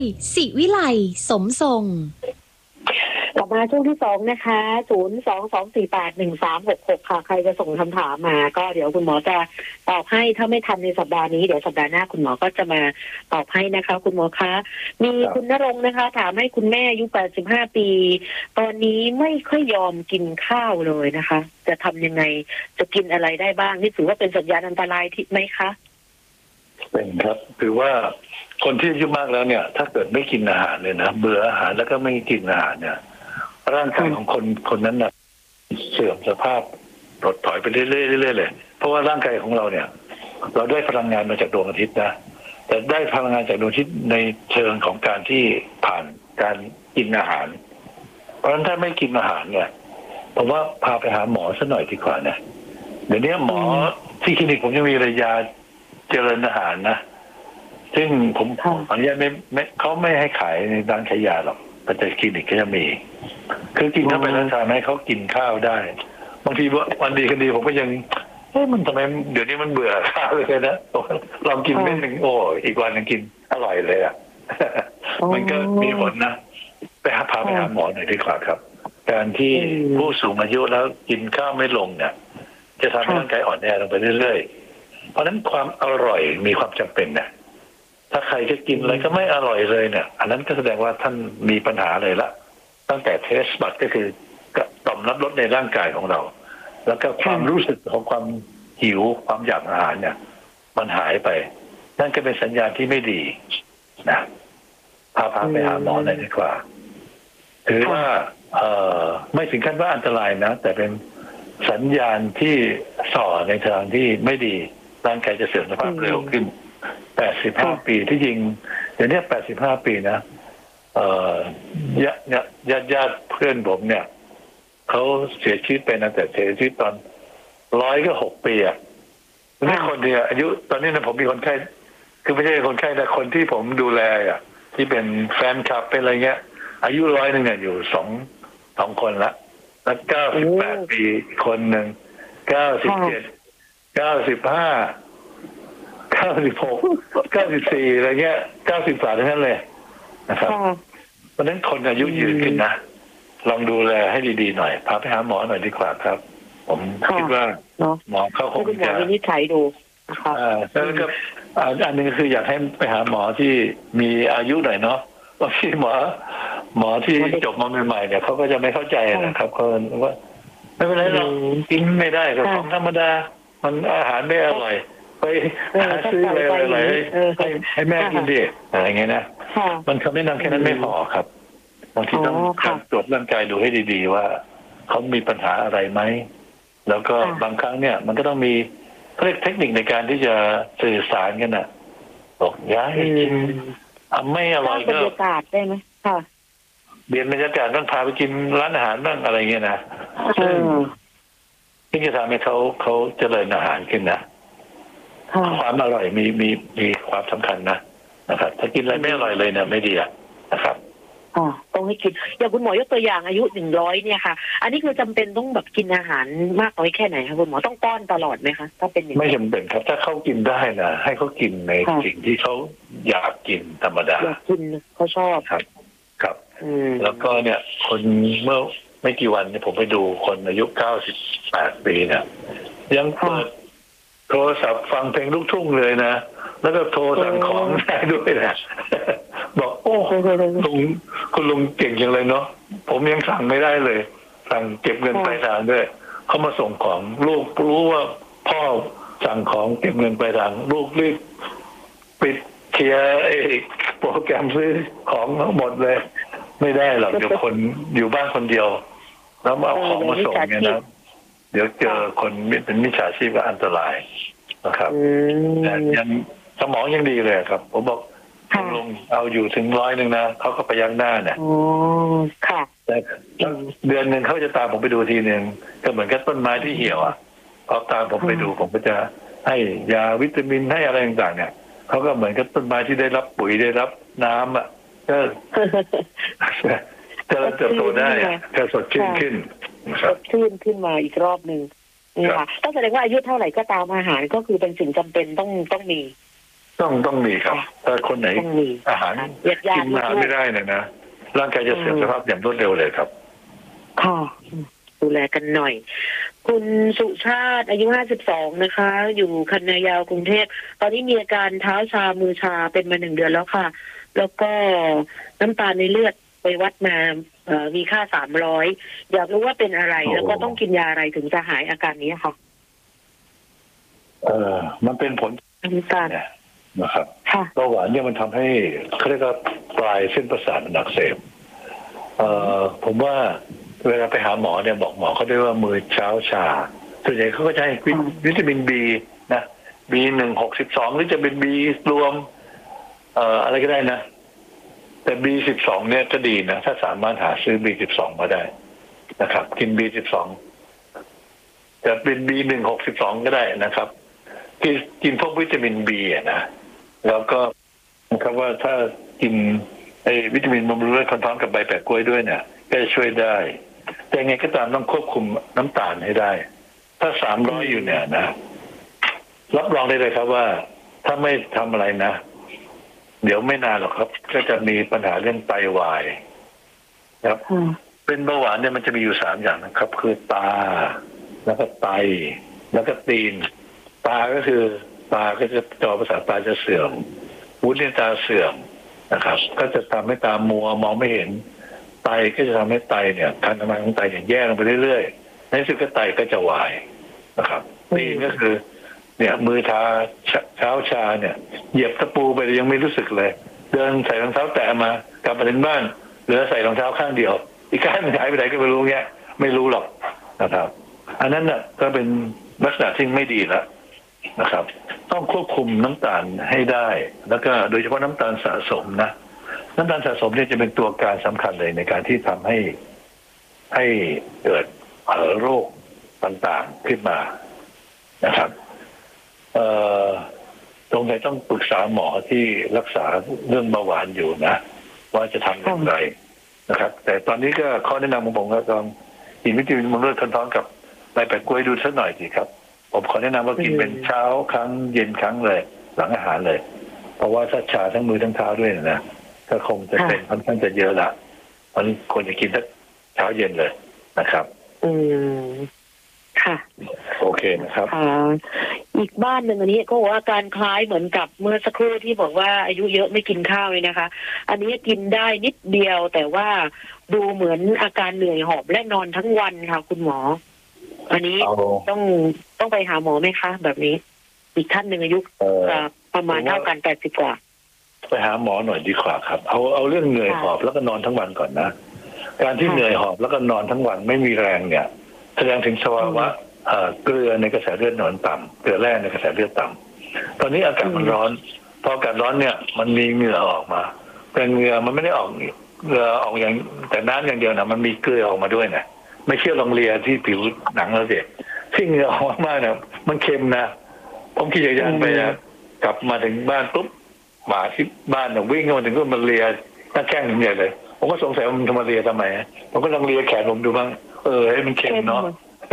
ศิวิไลสมทรงกลับมาช่วงที่สองนะคะ022481366ค่ะใครจะส่งคำถามมาก็เดี๋ยวคุณหมอจะตอบให้ถ้าไม่ทันในสัปดาห์นี้เดี๋ยวสัปดาห์หน้าคุณหมอก็จะมาตอบให้นะคะคุณหมอคะมีคุณณรงค์นะคะถามให้คุณแม่อายุ85ปีตอนนี้ไม่ค่อยยอมกินข้าวเลยนะคะจะทำยังไงจะกินอะไรได้บ้างนี่ถือว่าเป็นสัญญาณอันตรายที่ไหมคะเป็นครับคือว่าคนที่อายุมากแล้วเนี่ยถ้าเกิดไม่กินอาหารเลยนะเบื่ออาหารแล้วก็ไม่กินอาหารเนี่ยร่างกายของคนนั้นนะเสื่อมสภาพถดถอยไปเรื่อยๆเลยเพราะว่าร่างกายของเราเนี่ยเราได้พลังงานมาจากดวงอาทิตย์นะแต่ได้พลังงานจากดวงอาทิตย์ในเชิงของการที่ผ่านการกินอาหารเพราะฉะนั้นถ้าไม่กินอาหารเนี่ยผมว่าพาไปหาหมอซะหน่อยดีกว่านะเดี๋ยวนี้หมอที่คลินิกผมยังมีระยาเจริญอาหารนะซึ่งผมอนุญาตไม่เขาไม่ให้ขายในร้านขายยาหรอกแต่คลินิกก็จะมีคือกินเข้าไปแล้วทำให้เขากินข้าวได้บางทีวันดีคืนดีผมก็ยังมันทำไมเดี๋ยวนี้มันเบื่อข้าวเลยนะลองกินเม็ดหนึ่งโอ้อีกวันนึงกินอร่อยเลยอ่ะมันก็มีผลนะพาไปหาหมอหน่อยดีกว่าครับการที่ผู้สูงอายุแล้วกินข้าวไม่ลงเนี่ยจะทำให้ร่างกายอ่อนแอลงไปเรื่อยๆเพราะฉะนั้นความอร่อยมีความจำเป็นนะถ้าใครจะกินอะไรก็ไม่อร่อยเลยเนี่ยอันนั้นก็แสดงว่าท่านมีปัญหาเลยละตั้งแต่เทสบัตก็คือต่อมรับรสในร่างกายของเราแล้วก็ความรู้สึกของความหิวความอยากอาหารเนี่ยมันหายไปนั่นก็เป็นสัญญาณที่ไม่ดีนะพาไปหาหมอหน่อยดีกว่าถือว่าไม่ถึงขั้นว่าอันตรายนะแต่เป็นสัญญาณที่ส่อในทางที่ไม่ดีร่างกายจะเสื่อมสภาพเร็วขึ้น85ปีที่จริงเดี๋ยวนี้85ปีนะญาติเพื่อนผมเนี่ยเขาเสียชีวิตไปนะแต่เสียชีวิตตอน106 ปีอ่ะนี่คนเดียวอายุตอนนี้นะผมมีคนไข้คือไม่ใช่คนไข้แต่คนที่ผมดูแลอ่ะที่เป็นแฟนคลับเป็นอะไรเงี้ยอายุ100เนี่ยอยู่สองคนละแล้ว98 ปีคนหนึ่ง97 95 96 94อะไรเงี้ย90 กว่าทั้งนั้นเลยนะครับเพราะฉะนั้นคนอายุยืนขึ้นนะลองดูแลให้ดีๆหน่อยพาไปหาหมอหน่อยดีกว่าครับผมคิดว่าหมอเขาคงจะวินิจฉัยดูนะครับแล้วก็อันนึงคืออยากให้ไปหาหมอที่มีอายุหน่อยเนาะบางทีหมอที่จบมาใหม่ๆเนี่ยเขาก็จะไม่เข้าใจนะครับเขาว่าไม่เป็นไรเรากินไม่ได้ก็ของธรรมดามันอาหารไม่อร่อยไปหาซื้ออะไรให้แม่กินดิอะไรเงี้ยนะมันคำแนะนำแค่นั้นไม่พอครับบางทีต้องตรวจร่างกายดูให้ดีๆว่าเขามีปัญหาอะไรไหมแล้วก็บางครั้งเนี่ยมันก็ต้องมีเรียกเทคนิคในการที่จะสื่อสารกันน่ะบอกย้ายกินไม่อร่อยก็บรรยากาศได้ไหมค่ะเปลี่ยนบรรยากาศต้องพาไปกินร้านอาหารบ้างอะไรเงี้ยนะซึ่งจะทำให้เขาเจริญอาหารขึ้นนะความอร่อยมีความสำคัญนะครับถ้ากินอะไรไม่อร่อยเลยเนี่ยไม่ดีนะครับต้องให้กินอย่างคุณหมอยกตัวอย่างอายุ100เนี่ยค่ะอันนี้คือจำเป็นต้องแบบกินอาหารมากน้อยแค่ไหนคะคุณหมอต้องป้อนตลอดไหมคะถ้าเป็นอย่างไม่จำเป็นครับถ้าเขากินได้นะให้เขากินในสิ่งที่เขาอยากกินธรรมดาอยากกินเขาชอบครับแล้วก็เนี่ยคนเมื่อไม่กี่วันเนี่ยผมไปดูคนอายุ98 ปีเนี่ยยังเปิดโทรศัพท์ฟังเพลงลูกทุ่งเลยนะแล้วก็โทรสั่งของได้ด้วยนะบอกโอ้คุณลุงเก่งจังเลยเนาะผมยังสั่งไม่ได้เลยสั่งเก็บเงินปลายทางด้วยเขามาส่งของลูกรู้ว่าพ่อสั่งของเก็บเงินปลายทางลูกรีบปิดเคลียร์โปรแกรมซื้อของทั้งหมดเลยไม่ได้หรอกเดี๋ยวคนอยู่บ้านคนเดียวแล้วเอาของมาส่งเนี่ยนะเดี๋ยวเจอคนเป็นมิจฉาชีพก็อันตรายนะครับแต่ยังสมองยังดีเลยครับผมบอกลงเอาอยู่ถึง100นะเขาก็ไปยักหน้าเนี่ยค่ะแต่เดือนหนึ่งเขาจะตามผมไปดูทีหนึ่งก็เหมือนกับต้นไม้ที่เหี่ยวพอตามผมไปดูผมก็จะให้ยาวิตามินให้อะไรต่างๆเนี่ยเขาก็เหมือนกับต้นไม้ที่ได้รับปุ๋ยได้รับน้ำก็จะเติบโตได้จะสดชื่นขึ้นสดชื่นขึ้นมาอีกรอบหนึ่งนี่ค่ะต้องแสดงว่าอายุเท่าไหร่ก็ตามอาหารก็คือเป็นสิ่งจำเป็นต้องมีต้องมีครับถ้าคนไหนต้องมีอาหารญากิตินอาหารไม่ได้เนี่ยนะร่างกายจะเสื่อมสภาพอย่างรวดเร็วเลยครับค่ะดูแลกันหน่อย คุณสุชาติอายุ52นะคะ อยู่คันนายาวกรุงเทพตอนนี้มีอาการเท้าชามือชาเป็นมา1 เดือนแล้วค่ะ แล้วก็น้ำตาลในเลือดไปวัดมามีค่า300อยากรู้ว่าเป็นอะไร แล้วก็ต้องกินยาอะไรถึงจะหายอาการนี้ค่ะมันเป็นผลน้ำตาลเนี่ยนะครับค่ะเบาหวานเนี่ยมันทำให้เขาเรียกว่าปลายเส้นประสาทมันอักเสบผมว่าเวลาไปหาหมอเนี่ยบอกหมอเขาด้วยว่ามือเช้าชาส่วนใหญ่เขาก็จะให้วิตามินบีนะ B162หรือจะเป็น B รวมอะไรก็ได้นะแต่ B12 เนี่ยก็ดีนะถ้าสามารถหาซื้อ B12 มาได้นะครับกิน B12 จะเป็น B162ก็ได้นะครับกินพวกวิตามิน B นะแล้วก็นะครับว่าถ้ากินวิตามินบำรุงเลือดพร้อมกับใบแปะกล้วยด้วยเนี่ยก็จะช่วยได้แต่ไงก็ตามต้องควบคุมน้ำตาลให้ได้ ถ้า300อยู่เนี่ยนะรับรองได้เลยครับว่าถ้าไม่ทำอะไรนะเดี๋ยวไม่นานหรอกครับก็จะมีปัญหาเรื่องไตวายครับเป็นเบาหวานเนี่ยมันจะมีอยู่3อย่างนะครับคือตาแล้วก็ไตแล้วก็ตีนตาก็คือตาก็จะจอประสาทตาจะเสื่อมวุฒิตาเสื่อมนะครับก็จะทำให้ตามัวมองไม่เห็นไตก็จะทำให้ไตเนี่ยการทำงานของไตเนี่ยแย่ลงไปเรื่อยๆในที่สุดก็ไตก็จะวายนะครับตีนก็คือเนี่ยมือเท้าชาเนี่ยเหยียบตะปูไปยังไม่รู้สึกเลยเดินใส่รองเท้าแตะมากลับมาถึงบ้านเหลือใส่รองเท้าข้างเดียวอีกข้างหายไปไหนก็ไม่รู้เงี้ยไม่รู้หรอกนะครับอันนั้นน่ะก็เป็นลักษณะที่ไม่ดีแล้วนะครับต้องควบคุมน้ำตาลให้ได้แล้วก็โดยเฉพาะน้ำตาลสะสมนะน้ำตาลสะสมเนี่ยจะเป็นตัวการสำคัญเลยในการที่ทำให้เกิดโรคต่างๆขึ้นมานะครับตรงไหนต้องปรึกษาหมอที่รักษาเรื่องเบาหวานอยู่นะว่าจะทำอย่างไรนะครับแต่ตอนนี้ก็ข้อแนะนำของผมก็ต้องกินวิตามินบำรุงเลือดพร้อมกับใบแปะกล้วยดูสักหน่อยสิครับผมขอแนะนำว่ากินเป็นเช้าครั้งเย็นครั้งเลยหลังอาหารเลยเพราะว่าถ้าชาทั้งมือทั้งเท้าด้วยนะก็คงจะเป็นค่อนข้างจะเยอะละเพราะนี้ควรจะกินทั้งเช้าเย็นเลยนะครับค่ะโอเคนะครับอีกบ้านหนึ่งอันนี้ก็ว่าอาการคล้ายเหมือนกับเมื่อสักครู่ที่บอกว่าอายุเยอะไม่กินข้าวเลยนะคะอันนี้กินได้นิดเดียวแต่ว่าดูเหมือนอาการเหนื่อยหอบและนอนทั้งวันค่ะคุณหมออันนี้ต้องไปหาหมอไหมคะแบบนี้อีกท่านหนึ่งอายุประมาณเท่ากัน80 กว่าไปหาหมอหน่อยดีกว่าครับเอาเรื่องเหนื่อยหอบแล้วก็นอนทั้งวันก่อนนะการที่เหนื่อยหอบแล้วก็นอนทั้งวันไม่มีแรงเนี่ยแสดงถึงสภาวะเกลือในกระแสเลือดหนอนต่ำเกลือแร่ในกระแสเลือดต่ำตอนนี้อากาศมันร้อนพออากาศร้อนเนี่ยมันมีเหงื่อออกมาแต่เหงื่อมันไม่ได้ออกเหงื่อออกอย่างแต่น้ำอย่างเดียวนะมันมีเกลือออกมาด้วยนะไม่เชื่อลองเลียที่ผิวหนังเราสิที่เหงื่อออกมากๆเนี่ยมันเค็มนะผมขี่จักรยานไปกลับมาถึงบ้านปุ๊บหมาที่บ้านเนี่ยวิ่งเข้ามาถึงก็มาเลียหน้าแข้งถึงใหญ่เลยผมก็สงสัยว่ามันจะมาเลียทำไมผมก็ลองเลียแขนผมดูบ้างให้มันเค็มเนาะ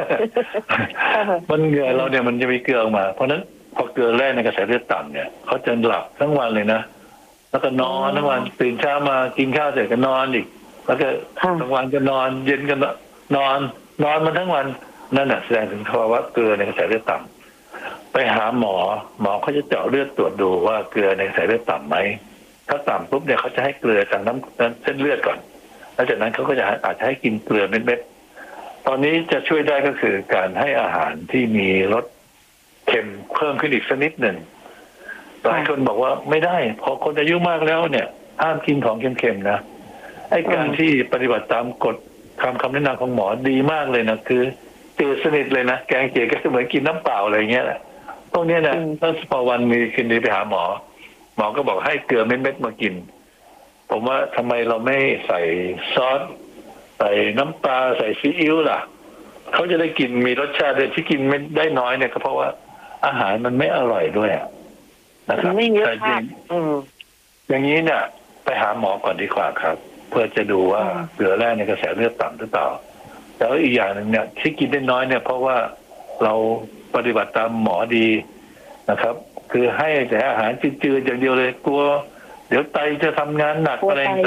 มันเหงื่อเราเนี่ยมันจะมีเกลือออกมาเพราะนั้นพอเกลือแร่ในกระแสเลือดต่ำเนี่ยเขาจะหลับทั้งวันเลยนะแล้วก็นอนทั้งวันตื่นเช้ามากินข้าวเสร็จก็นอนอีกแล้วก็กลางวันก็นอนเย็นก็นอนมันทั้งวันนั่นแหละแสดงถึงภาวะเกลือในกระแสเลือดต่ำไปหาหมอเขาจะเจาะเลือดตรวจดูว่าเกลือในกระแสเลือดต่ำไหมถ้าต่ำปุ๊บเนี่ยเขาจะให้เกลือจากน้ำเส้นเลือดก่อนแล้วจากนั้นเขาก็จะอาจจะให้กินเกลือเม็ดตอนนี้จะช่วยได้ก็คือการให้อาหารที่มีรสเค็มเพิ่มขึ้นอีกสักนิดหนึ่งหลายคนบอกว่าไม่ได้พอคนอายุมากแล้วเนี่ยห้ามกินของเค็มๆนะไอ้การที่ปฏิบัติตามกฎคำแนะนำของหมอดีมากเลยนะคือตื่นสนิทเลยนะแกงเจียวก็เหมือนกินน้ำเปล่าอะไรเงี้ยแหละพวกนี้นะถ้าพอวันมีคืนนี้ไปหาหมอก็บอกให้เกลือเม็ดๆมากินผมว่าทำไมเราไม่ใส่ซอสใส่น้ำปลาใส่ซีอิ๊วล่ะเขาจะได้กินมีรสชาติที่กินไม่ได้น้อยเนี่ยก็เพราะว่าอาหารมันไม่อร่อยด้วยนะครับไม่เยอะค่ะอย่างนี้เนี่ยไปหาหมอก่อนดีกว่าครับเพื่อจะดูว่าเกลือแร่ในกระแสเลือดต่ำหรือเปล่าแล้วอีกอย่างหนึ่งเนี่ยที่กินได้น้อยเนี่ยเพราะว่าเราปฏิบัติตามหมอดีนะครับคือให้แต่อาหารจืดๆอย่างเดียวเลยกลัวเดี๋ยวไตจะทำงานหนักกลัวอะไรไต